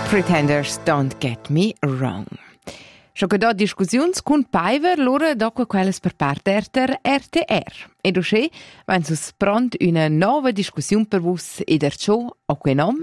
Pretenders don't get me wrong. Scho che do discussiuns cun Paiver lura dopo quelles per parte der RTR. Ed usce, wenn sus pront una nova discussiun per vus ed ciò o que nom?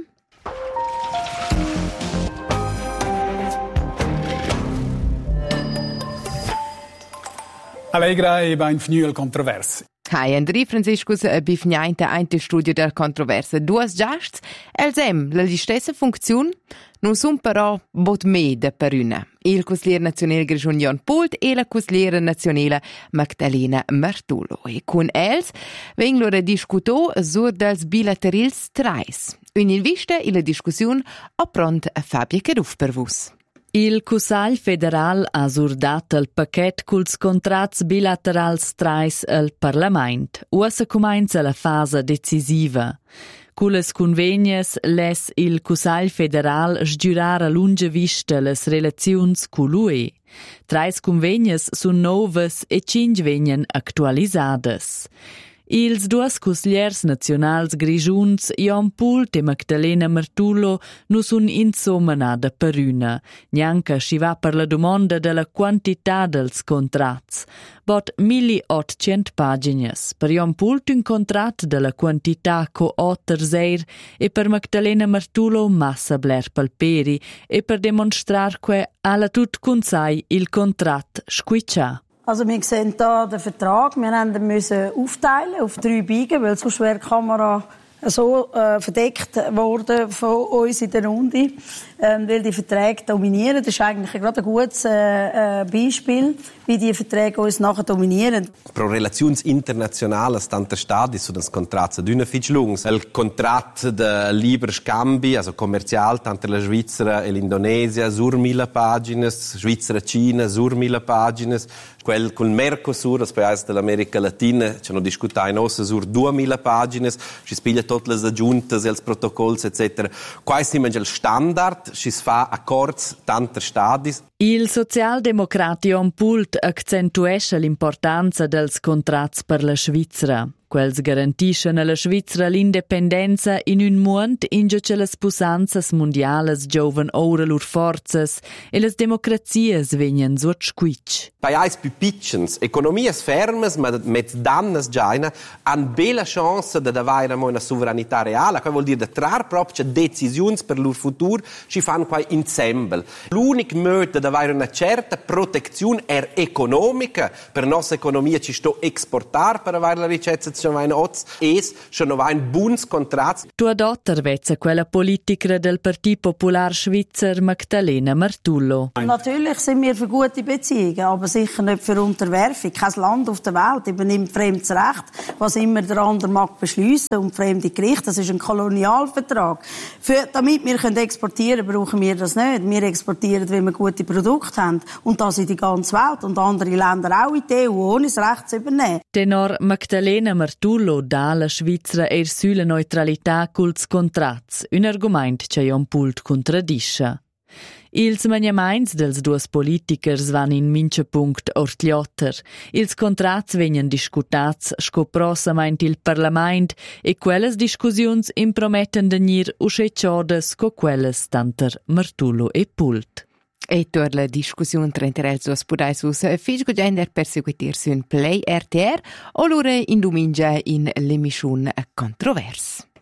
Allegra e bain fnuel controversi. Hai Andri Franciscus bifgnainte ein studio der controverse duas giasts, elsem la stessa funziun, non sun però bot mede per una. Il cuslier nazionale Grigion Jan Pult e la cusliera nazionale Magdalena Martullo. E con els veng loro discuto sur dels bilaterils trais. In vista e la discussiun o pront a Fabia Caduf per vus. Il Cussagl federal ha surdat il paquet culs contrats bilaterals trais al Parlament. Ussa cumainza la fase decisiva. Cules convegnes les il Cussagl federal sgiurara lunge vista les relaziuns cu l'UE. Trais convegnes sun novas e 5 vegnan actualisades. Ils duos cusgliers nationals grigiuns, Jan Pult e Magdalena Martullo, nu sun insommanada per una. Neanche si va per la domanda della quantità dels contrats. Bot 1800 pagines. Per Jan Pult un contrat della quantità co 8 e per Magdalena Martullo massa bler palperi e per demostrar que alla tut consai il contrat squiccia. Also wir sehen hier den Vertrag. Wir müssen aufteilen auf 3 Biegen, weil sonst wäre die Kamera so verdeckt worden von uns in der Runde, weil die Verträge dominieren. Das ist eigentlich gerade ein gutes Beispiel, wie die Verträge uns nachher dominieren. Pro relazioni internazionali tante stadi su das contratto d'una fitch lungs. Il contratto de libre scambi, also commercial, tanto la Svizzera e l'Indonesia, sur 1000 pagines, Svizzera e Cina, sur 1000 pagines. Quel col Mercosur, das paesi dell'America Latina, ci hanno discutato in ossa sur 2000 pagines, si spiglia tutte le aggiunte, els protocolls, etc. Qua è il standard, si fa accords tante stadis. Il socialdemocrati Jan Pult accentuesce l'importanza dels contrats per la Svizzera. Quels garantiscono alla Svizzera l'indipendenza in un mondo in cui le pusanzas mondiales giovan ora lur forzas e le democrazies vengono suot squitch. Bei eis più piccens, economias fermes, ma met dannas giaina, han bella chance de avere una sovranità reale, che vuol dire de trar proprio decisioni per lur futur, ci fan qua insieme. L'unico modo de avere una certa protezione è economica, per nostra economia ci sto esportar per avere la ricetta schon ein Bundskontrakt. Tu adotter vezza quella politica del Partito Popular Schweizer Magdalena Martullo. Natürlich sind wir für gute Beziehungen, aber sicher nicht für Unterwerfung. Kein Land auf der Welt übernimmt fremdes Recht, was immer der andere mag beschliessen und fremde Gerichte. Das ist ein Kolonialvertrag. Damit wir exportieren können, brauchen wir das nicht. Wir exportieren, wenn wir gute Produkte haben. Und das in die ganze Welt und andere Länder auch in die EU, ohne das Recht zu übernehmen. Tenor Magdalena Martullo dà la Svizzera eir sulla neutralità culs contrats, un argument che Jan Pult contradisce. Ils maniamains dels duos politikers van in mince punct ortliotter. Ils contrats venien discutats sco prossamaint il Parlament e quelles discussiuns imprometten denir usce ciodes co quelles tanter Martullo e Pult. E per la discussione tra els dos podais us fisch gender perseguitir su un Play RTR o lure in domingia in l'emission controvers.